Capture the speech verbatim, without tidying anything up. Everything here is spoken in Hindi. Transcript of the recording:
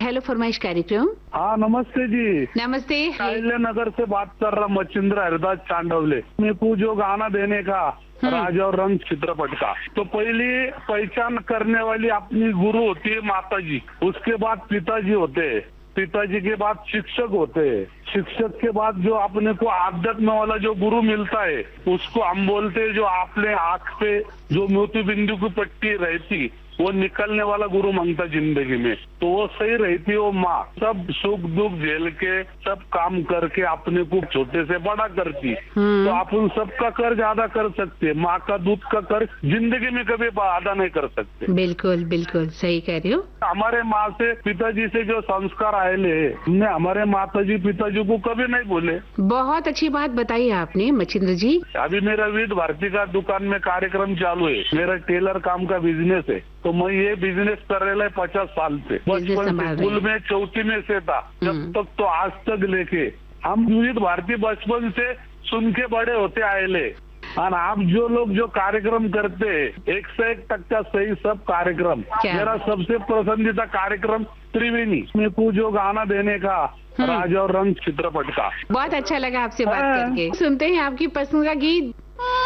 हेलो फरमाइश कार्यक्रम। हाँ नमस्ते जी। नमस्ते। अहिल्या नगर से बात कर रहा मच्छिंद्र हरिदास चांडवले। मेरे को जो गाना देने का राज और रंग चित्रपट का, तो पहली पहचान करने वाली अपनी गुरु होती है माता जी, उसके बाद पिताजी होते हैं, पिताजी के बाद शिक्षक होते हैं, शिक्षक के बाद जो अपने को आध्यात्म वाला जो गुरु मिलता है उसको हम बोलते हैं, जो आपने आंख पे जो मोती बिंदु की पट्टी रहती वो निकलने वाला गुरु मांगता जिंदगी में, तो वो सही रहती है वो माँ। सब सुख दुख झेल के सब काम करके अपने को छोटे से बड़ा करती, तो आप उन सबका कर्ज अदा कर सकते। माँ का दूध का कर्ज जिंदगी में कभी अदा नहीं कर सकते। बिल्कुल बिल्कुल सही कह रहे हो। हमारे माँ से पिताजी से जो संस्कार आए हमने हमारे माता जी पिताजी को कभी नहीं बोले। बहुत अच्छी बात बताई आपने मच्छिंद्र जी। अभी मेरा विविध भारती का दुकान में कार्यक्रम चालू है, मेरा टेलर काम का बिजनेस है, तो मैं ये बिजनेस कर रहा है पचास साल से। बचपन से स्कूल में चौथी में से था जब तक तो आज तक लेके हम विविध भारती बचपन से सुन के बड़े होते आए ले। और आप जो लोग जो कार्यक्रम करते हैं एक से एक टक्का सही सब कार्यक्रम। मेरा सबसे पसंदीदा कार्यक्रम त्रिवेणी। मेरे को जो गाना देने का राज और रंग चित्रपट का। बहुत अच्छा लगा आपसे बात करके। सुनते हैं आपकी पसंद का गीत।